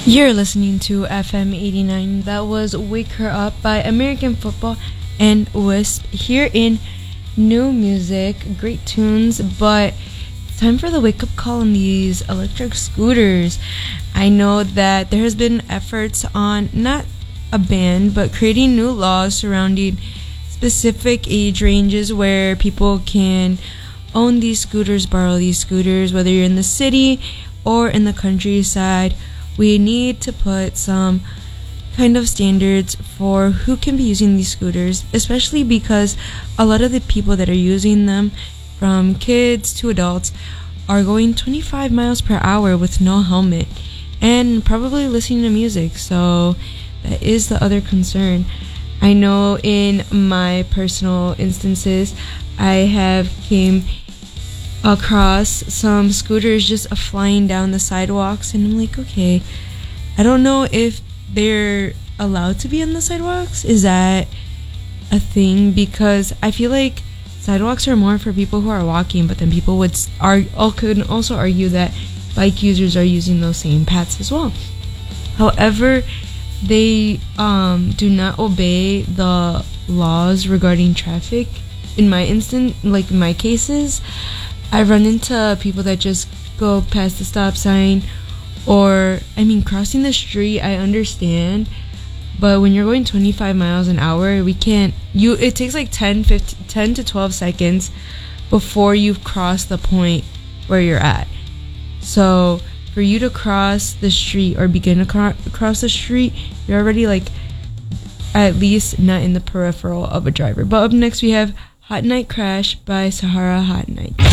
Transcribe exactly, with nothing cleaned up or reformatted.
You're listening to F M eighty-nine. That was Wake Her Up by American Football and Wisp here in New Music. Great tunes, but it's time for the wake up call on these electric scooters. I know that there has been efforts on not a ban, but creating new laws surrounding specific age ranges where people can own these scooters, borrow these scooters, whether you're in the city or in the countryside. We need to put some kind of standards for who can be using these scooters, especially because a lot of the people that are using them, from kids to adults, are going twenty-five miles per hour with no helmet and probably listening to music. So that is the other concern. I know in my personal instances, I have came across some scooters just flying down the sidewalks, and I'm like, okay, I don't know if they're allowed to be on the sidewalks. Is that a thing? Because I feel like sidewalks are more for people who are walking, but then people would are could also argue that bike users are using those same paths as well. However, they um, do not obey the laws regarding traffic. In my instant, like in my cases, I've run into people that just go past the stop sign, or, I mean, crossing the street, I understand, but when you're going twenty-five miles an hour, we can't, you, it takes like ten, fifteen, ten to twelve seconds before you've crossed the point where you're at. So, for you to cross the street or begin to cro- cross the street, you're already like, at least not in the peripheral of a driver. But up next we have Hot Night Crash by Sahara Hot Night.